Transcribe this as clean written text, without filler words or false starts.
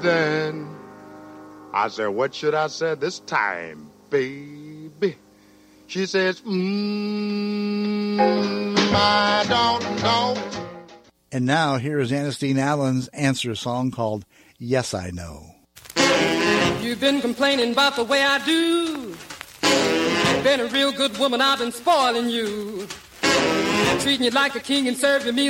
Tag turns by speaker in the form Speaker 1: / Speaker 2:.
Speaker 1: Then I said, what should I say this time, baby? She says, I don't know.
Speaker 2: And now here is Ernestine Allen's answer song called Yes, I Know.
Speaker 3: You've been complaining about the way I do. Been a real good woman, I've been spoiling you. Treating you like a king and serving me